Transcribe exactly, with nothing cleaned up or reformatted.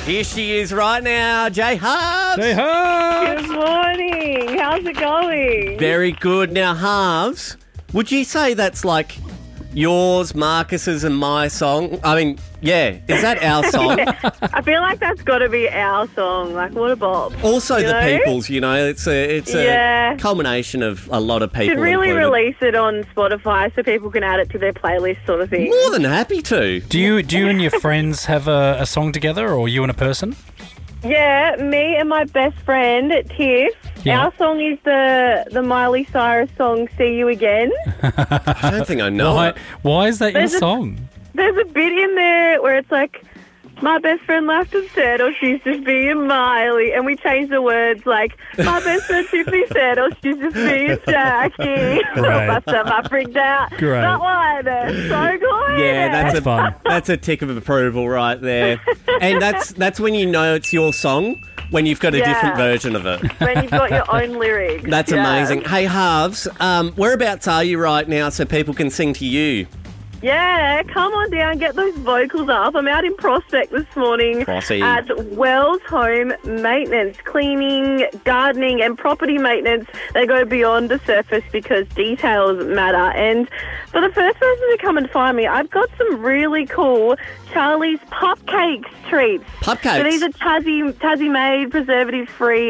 Here she is right now, Jay Halves. Hey, hi. Good morning. How's it going? Very good. Now, Halves, would you say that's like yours, Marcus's, and my song? I mean, yeah, is that our song? I feel like that's got to be our song. Like, what a bop. Also, You the know? people's. You know, it's a it's a Yeah. culmination of a lot of people. Should really included. release it on Spotify so people can add it to their playlist, sort of thing. More than happy to. Do you do you and your friends have a, a song together, or you and a person? Yeah, me and my best friend Tiff. Yeah. Our song is the the Miley Cyrus song "See You Again." I don't think I know Why, it. why is that your There's a- song? There's a bit in there where it's like, my best friend laughed and said, oh, she's just being Miley. And we changed the words like, my best friend Tiffany said, oh, she's just being Jackie. Great. That's them. I freaked out. Great. That one. So good. Yeah, that's, That's a fun. That's a tick of approval right there. And that's that's when you know it's your song, when you've got a Yeah. different version of it. When you've got your own lyrics. That's Yeah. amazing. Hey, Halves, um, whereabouts are you right now so people can sing to you? Yeah, come on down, get those vocals up. I'm out in Prospect this morning Prossy. at Wells Home Maintenance, cleaning, gardening and property maintenance. They go beyond the surface because details matter. And for the first person to come and find me, I've got some really cool Charlie's Pupcakes treats. Pupcakes? So these are Tassie, Tassie made, preservative free.